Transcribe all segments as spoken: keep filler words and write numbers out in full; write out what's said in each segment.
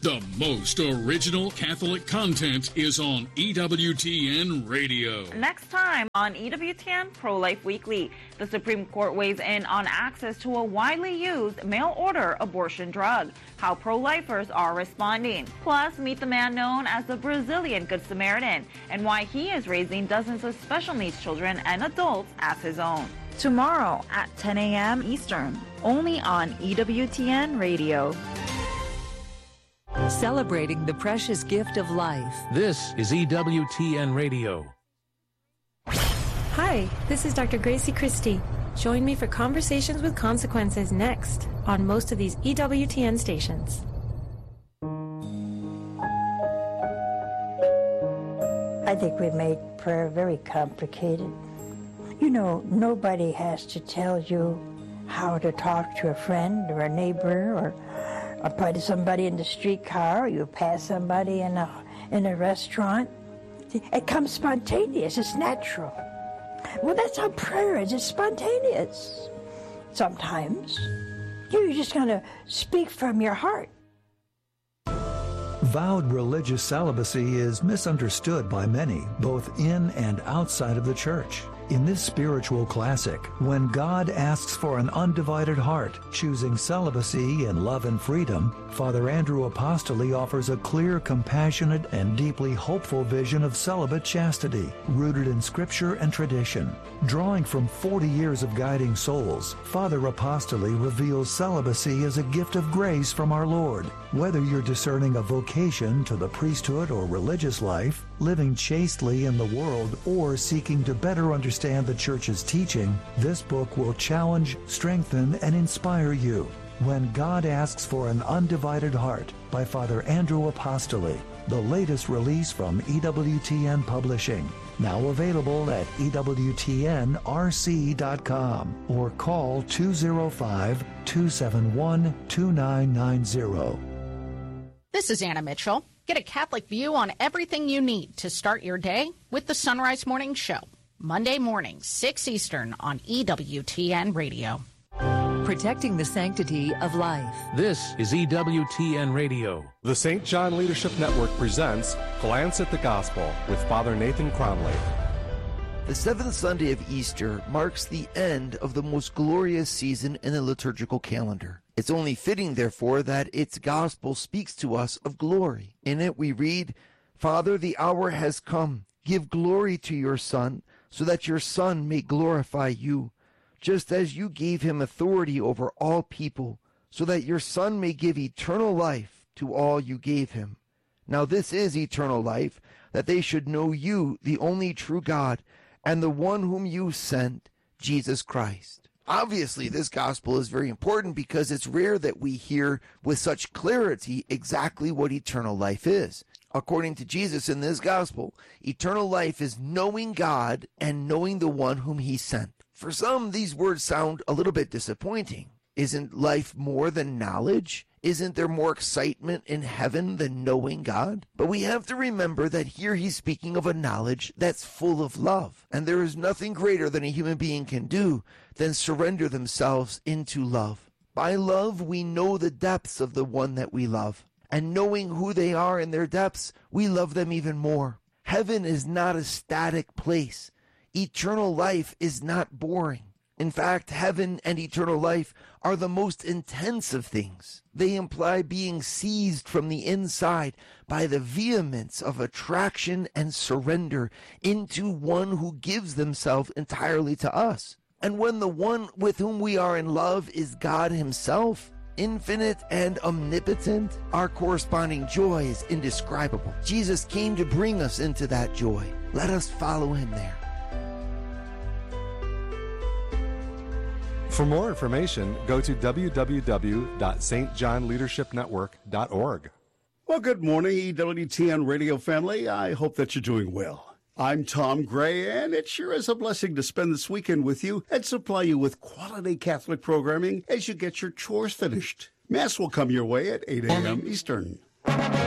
The most original Catholic content is on E W T N Radio. Next time on E W T N Pro-Life Weekly, the Supreme Court weighs in on access to a widely used mail-order abortion drug, how pro-lifers are responding. Plus, meet the man known as the Brazilian Good Samaritan and why he is raising dozens of special needs children and adults as his own. Tomorrow at ten a.m. Eastern, only on E W T N Radio. Celebrating the precious gift of life. This is E W T N Radio. Hi, this is Doctor Gracie Christie. Join me for Conversations with Consequences next on most of these E W T N stations. I think we've made prayer very complicated. You know, nobody has to tell you how to talk to a friend or a neighbor or or probably somebody in the streetcar, or you pass somebody in a in a restaurant. It comes spontaneous, it's natural. Well, that's how prayer is, it's spontaneous. Sometimes you're just going to speak from your heart. Vowed religious celibacy is misunderstood by many, both in and outside of the church. In this spiritual classic, when God asks for an undivided heart, choosing celibacy in love and freedom, Father Andrew Apostoli offers a clear, compassionate, and deeply hopeful vision of celibate chastity, rooted in Scripture and tradition. Drawing from forty years of guiding souls, Father Apostoli reveals celibacy as a gift of grace from our Lord. Whether you're discerning a vocation to the priesthood or religious life, living chastely in the world, or seeking to better understand the Church's teaching, this book will challenge, strengthen, and inspire you. When God Asks for an Undivided Heart by Father Andrew Apostoli, the latest release from E W T N Publishing. Now available at E W T N R C dot com or call two oh five, two seven one, two nine nine zero. This is Anna Mitchell. Get a Catholic view on everything you need to start your day with the Sunrise Morning Show. Monday morning, six Eastern on E W T N Radio. Protecting the sanctity of life. This is E W T N Radio. The Saint John Leadership Network presents Glance at the Gospel with Father Nathan Cromley. The seventh Sunday of Easter marks the end of the most glorious season in the liturgical calendar. It's only fitting, therefore, that its gospel speaks to us of glory. In it we read, Father, the hour has come. Give glory to your Son, so that your Son may glorify you, just as you gave him authority over all people, so that your Son may give eternal life to all you gave him. Now this is eternal life, that they should know you, the only true God, and the one whom you sent, Jesus Christ. Obviously, this gospel is very important because it's rare that we hear with such clarity exactly what eternal life is. According to Jesus in this gospel, eternal life is knowing God and knowing the one whom he sent. For some, these words sound a little bit disappointing. Isn't life more than knowledge? Isn't there more excitement in heaven than knowing God? But we have to remember that here he's speaking of a knowledge that's full of love. And there is nothing greater than a human being can do than surrender themselves into love. By love, we know the depths of the one that we love. And knowing who they are in their depths, we love them even more. Heaven is not a static place. Eternal life is not boring. In fact, heaven and eternal life are the most intense of things. They imply being seized from the inside by the vehemence of attraction and surrender into one who gives themselves entirely to us. And when the one with whom we are in love is God himself, infinite and omnipotent, our corresponding joy is indescribable. Jesus came to bring us into that joy. Let us follow him there. For more information, go to w w w dot s t john leadership network dot org. Well, good morning, E W T N radio family. I hope that you're doing well. I'm Tom Gray, and it sure is a blessing to spend this weekend with you and supply you with quality Catholic programming as you get your chores finished. Mass will come your way at eight a.m. Eastern.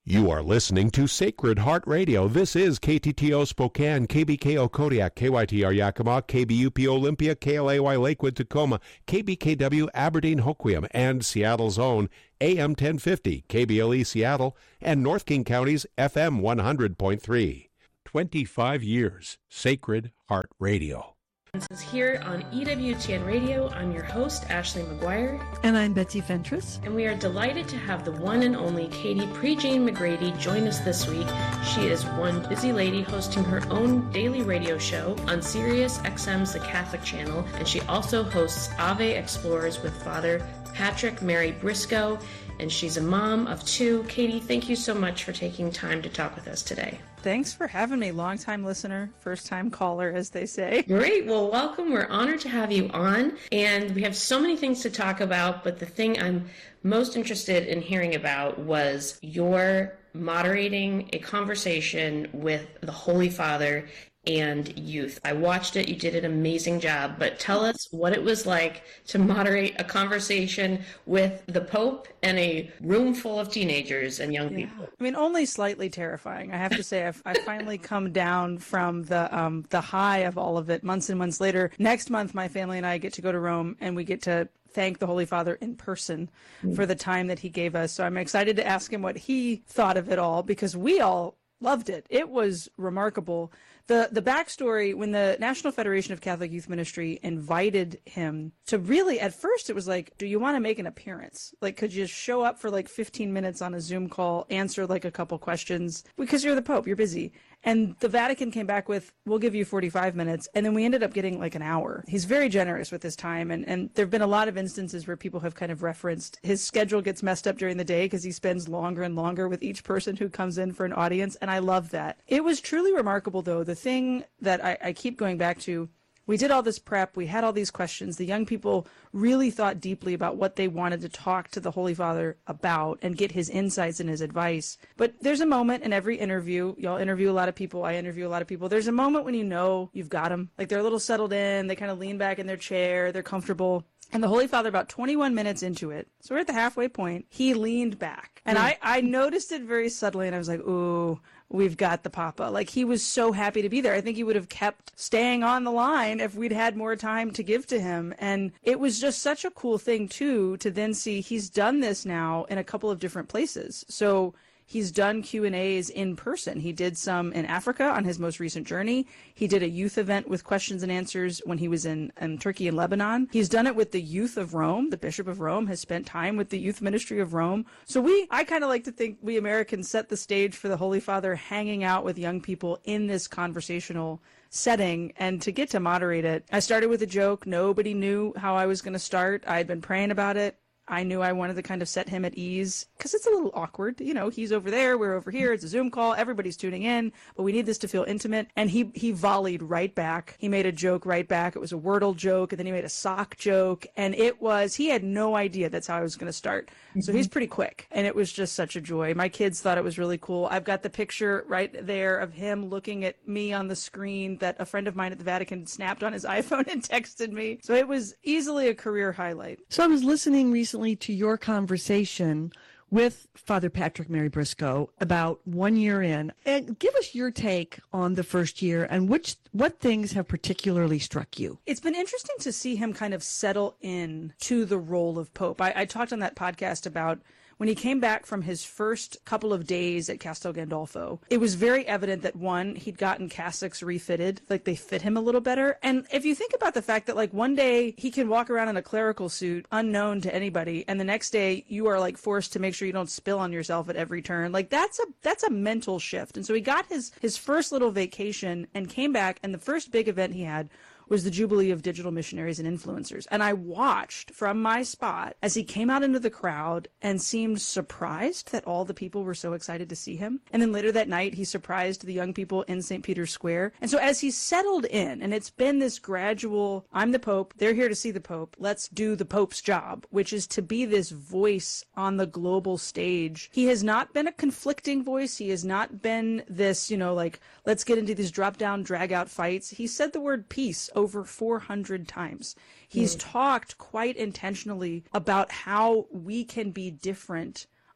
You are listening to Sacred Heart Radio. This is K T T O Spokane, K B K O Kodiak, K Y T R Yakima, K B U P Olympia, K L A Y Lakewood Tacoma, K B K W Aberdeen Hoquiam, and Seattle's own A M ten fifty, K B L E Seattle, and North King County's F M one hundred point three. twenty-five years, Sacred Heart Radio. This is here on E W T N Radio. I'm your host, Ashley McGuire. And I'm Betsy Fentress. And we are delighted to have the one and only Katie Prejean McGrady join us this week. She is one busy lady hosting her own daily radio show on Sirius X M's The Catholic Channel, and she also hosts Ave Explorers with Father Patrick Mary Briscoe, and she's a mom of two. Katie, thank you so much for taking time to talk with us today. Thanks for having me. Long-time listener, first-time caller, as they say. Great. Well, welcome. We're honored to have you on. And we have so many things to talk about, but the thing I'm most interested in hearing about was your moderating a conversation with the Holy Father and youth. I watched it. You did an amazing job. But tell us what it was like to moderate a conversation with the Pope and a room full of teenagers and young yeah. people. I mean, only slightly terrifying. I have to say, I've, I've finally come down from the um, the high of all of it months and months later. Next month, my family and I get to go to Rome, and we get to thank the Holy Father in person mm. for the time that he gave us. So I'm excited to ask him what he thought of it all, because we all loved it. It was remarkable. The the backstory, when the National Federation of Catholic Youth Ministry invited him to really, at first it was like, do you want to make an appearance? Like, could you show up for like fifteen minutes on a Zoom call, answer like a couple questions? Because you're the Pope, you're busy. And the Vatican came back with, we'll give you forty-five minutes. And then we ended up getting like an hour. He's very generous with his time. And, and there have been a lot of instances where people have kind of referenced his schedule gets messed up during the day because he spends longer and longer with each person who comes in for an audience. And I love that. It was truly remarkable, though. The thing that I, I keep going back to, we did all this prep. We had all these questions. The young people really thought deeply about what they wanted to talk to the Holy Father about and get his insights and his advice. But there's a moment in every interview. Y'all interview a lot of people. I interview a lot of people. There's a moment when you know you've got them. Like, they're a little settled in. They kind of lean back in their chair. They're comfortable. And the Holy Father, about twenty-one minutes into it, so we're at the halfway point, he leaned back. And mm. I, I noticed it very subtly, and I was like, ooh, we've got the Papa. Like, he was so happy to be there. I think he would have kept staying on the line if we'd had more time to give to him. And it was just such a cool thing, too, to then see he's done this now in a couple of different places. So he's done Q and A's in person. He did some in Africa on his most recent journey. He did a youth event with questions and answers when he was in, in Turkey and Lebanon. He's done it with the youth of Rome. The Bishop of Rome has spent time with the youth ministry of Rome. So we, I kind of like to think we Americans set the stage for the Holy Father hanging out with young people in this conversational setting. And to get to moderate it, I started with a joke. Nobody knew how I was going to start. I had been praying about it. I knew I wanted to kind of set him at ease because it's a little awkward. You know, he's over there, we're over here. It's a Zoom call. Everybody's tuning in, but we need this to feel intimate. And he he volleyed right back. He made a joke right back. It was a Wordle joke, and then he made a sock joke. And it was, he had no idea that's how I was going to start. Mm-hmm. So he's pretty quick. And it was just such a joy. My kids thought it was really cool. I've got the picture right there of him looking at me on the screen that a friend of mine at the Vatican snapped on his iPhone and texted me. So it was easily a career highlight. So I was listening recently to your conversation with Father Patrick Mary Briscoe about one year in, and give us your take on the first year and which what things have particularly struck you. It's been interesting to see him kind of settle in to the role of Pope. I, I talked on that podcast about when he came back from his first couple of days at Castel Gandolfo, it was very evident that, one, he'd gotten cassocks refitted, like they fit him a little better. And if you think about the fact that, like, one day he can walk around in a clerical suit unknown to anybody, and the next day you are, like, forced to make sure you don't spill on yourself at every turn, like, that's a that's a mental shift. And so he got his, his first little vacation and came back, and the first big event he had was the Jubilee of Digital Missionaries and Influencers. And I watched from my spot as he came out into the crowd and seemed surprised that all the people were so excited to see him. And then later that night, he surprised the young people in Saint Peter's Square. And so as he settled in, and it's been this gradual, I'm the Pope, they're here to see the Pope, let's do the Pope's job, which is to be this voice on the global stage. He has not been a conflicting voice. He has not been this, you know, like, let's get into these drop-down, drag-out fights. He said the word peace over four hundred times. He's mm. talked quite intentionally about how we can be different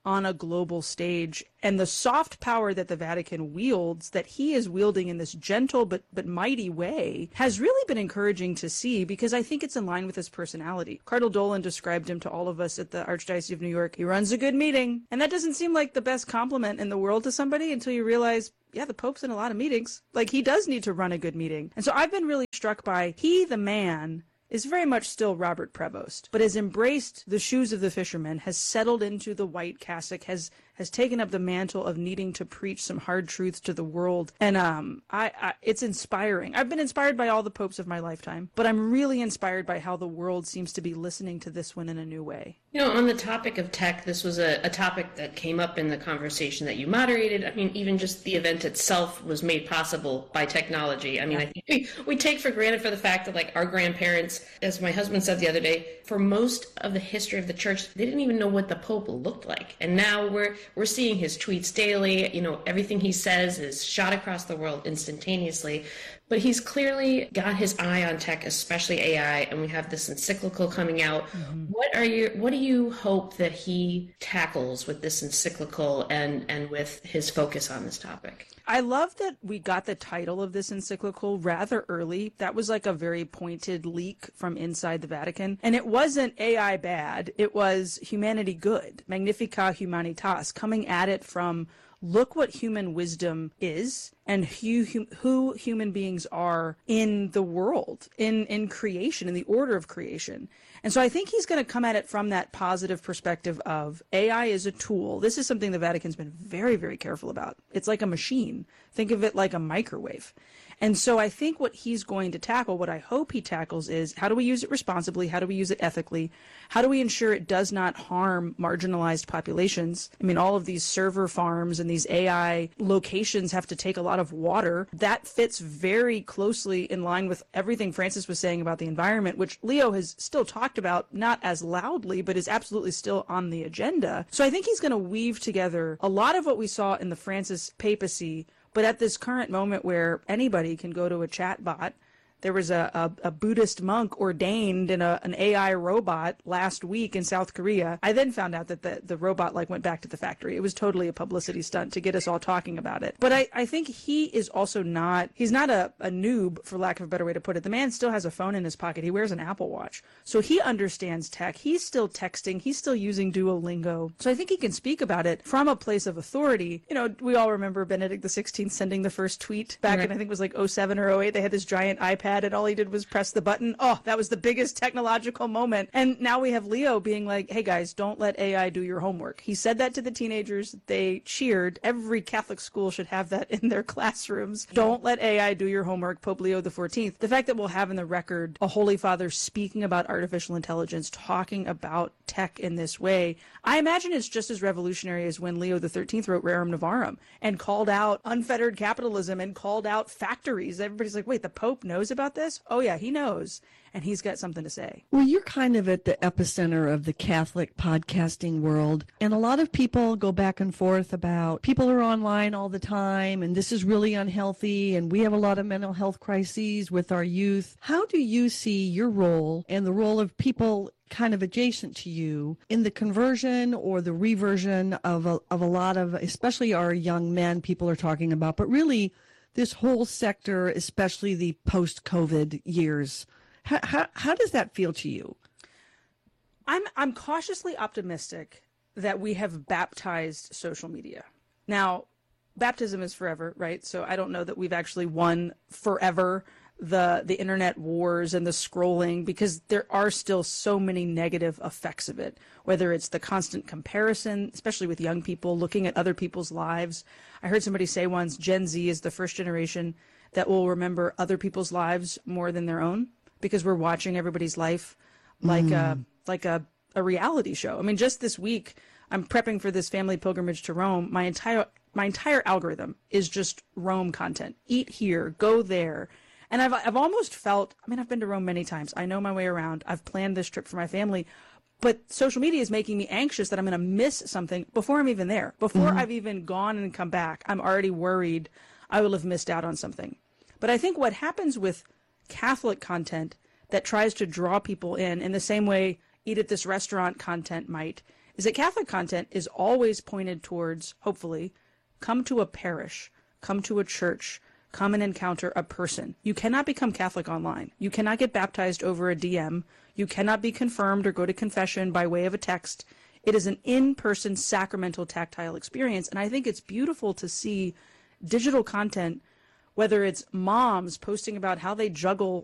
on a global stage. And the soft power that the Vatican wields, that he is wielding in this gentle but but mighty way, has really been encouraging to see, because I think it's in line with his personality. Cardinal Dolan described him to all of us at the Archdiocese of New York. He runs a good meeting. And that doesn't seem like the best compliment in the world to somebody until you realize, yeah, the Pope's in a lot of meetings. Like, he does need to run a good meeting. And so I've been really struck by he, the man, is very much still Robert Prevost, but has embraced the shoes of the fisherman, has settled into the white cassock, has has taken up the mantle of needing to preach some hard truths to the world. And um, I, I it's inspiring. I've been inspired by all the popes of my lifetime, but I'm really inspired by how the world seems to be listening to this one in a new way. You know, on the topic of tech, this was a, a topic that came up in the conversation that you moderated. I mean, even just the event itself was made possible by technology. I mean, I think we, we take for granted for the fact that, like, our grandparents, as my husband said the other day, for most of the history of the church, they didn't even know what the Pope looked like. And now we're we're seeing his tweets daily. You know, everything he says is shot across the world instantaneously. But he's clearly got his eye on tech, especially A I, and we have this encyclical coming out. Mm-hmm. What are you? What do you hope that he tackles with this encyclical and, and with his focus on this topic? I love that we got the title of this encyclical rather early. That was like a very pointed leak from inside the Vatican. And it wasn't A I bad. It was humanity good, Magnificat Humanitas, coming at it from look what human wisdom is and who, who human beings are in the world, in, in creation, in the order of creation. And so I think he's going to come at it from that positive perspective of A I is a tool. This is something the Vatican's been very, very careful about. It's like a machine. Think of it like a microwave. And so I think what he's going to tackle, what I hope he tackles, is how do we use it responsibly? How do we use it ethically? How do we ensure it does not harm marginalized populations? I mean, all of these server farms and these A I locations have to take a lot of water. That fits very closely in line with everything Francis was saying about the environment, which Leo has still talked about, not as loudly, but is absolutely still on the agenda. So I think he's going to weave together a lot of what we saw in the Francis papacy, but at this current moment where anybody can go to a chat bot. There was a, a, a Buddhist monk ordained in a, an A I robot last week in South Korea. I then found out that the, the robot like went back to the factory. It was totally a publicity stunt to get us all talking about it. But I, I think he is also not, he's not a, a noob, for lack of a better way to put it. The man still has a phone in his pocket. He wears an Apple Watch. So he understands tech. He's still texting. He's still using Duolingo. So I think he can speak about it from a place of authority. You know, we all remember Benedict the sixteenth sending the first tweet back right. in, I think it was like oh seven or oh eight. They had this giant iPad and all he did was press the button. Oh, that was the biggest technological moment. And now we have Leo being like, hey guys, don't let A I do your homework. He said that to the teenagers. They cheered. Every Catholic school should have that in their classrooms. Don't let A I do your homework, Pope Leo the fourteenth. The fact that we'll have in the record a Holy Father speaking about artificial intelligence, talking about tech in this way, I imagine it's just as revolutionary as when Leo the thirteenth wrote Rerum Novarum and called out unfettered capitalism and called out factories. Everybody's like, wait, the Pope knows about this? Oh, yeah, he knows, and he's got something to say. Well, you're kind of at the epicenter of the Catholic podcasting world, and a lot of people go back and forth about people are online all the time, and this is really unhealthy, and we have a lot of mental health crises with our youth. How do you see your role and the role of people kind of adjacent to you in the conversion or the reversion of a, of a lot of, especially our young men people are talking about, but really this whole sector, especially the post-COVID years? How, how, how does that feel to you? I'm I'm cautiously optimistic that we have baptized social media. Now, baptism is forever, right? So I don't know that we've actually won forever the the internet wars and the scrolling, because there are still so many negative effects of it, whether it's the constant comparison, especially with young people looking at other people's lives. I heard somebody say once, Gen Z is the first generation that will remember other people's lives more than their own, because we're watching everybody's life like mm. a like a, a reality show. I mean, just this week, I'm prepping for this family pilgrimage to Rome. My entire my entire algorithm is just Rome content. Eat here, go there. And I've I've almost felt, I mean, I've been to Rome many times. I know my way around. I've planned this trip for my family. But social media is making me anxious that I'm going to miss something before I'm even there. Before mm-hmm. I've even gone and come back, I'm already worried I will have missed out on something. But I think what happens with Catholic content that tries to draw people in, in the same way Eat at This Restaurant content might, is that Catholic content is always pointed towards, hopefully, come to a parish, come to a church, come and encounter a person. You cannot become Catholic online. You cannot get baptized over a D M. You cannot be confirmed or go to confession by way of a text. It is an in-person sacramental tactile experience. And I think it's beautiful to see digital content, whether it's moms posting about how they juggle